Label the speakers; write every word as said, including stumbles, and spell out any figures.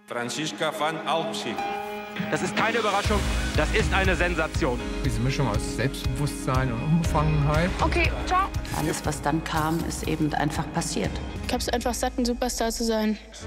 Speaker 1: Franziska van Alpsig.
Speaker 2: Das ist keine Überraschung, das ist eine Sensation.
Speaker 3: Diese Mischung aus Selbstbewusstsein und Unbefangenheit.
Speaker 4: Okay, ciao.
Speaker 5: Alles, was dann kam, ist eben einfach passiert.
Speaker 4: Ich hab's einfach satt, ein Superstar zu sein.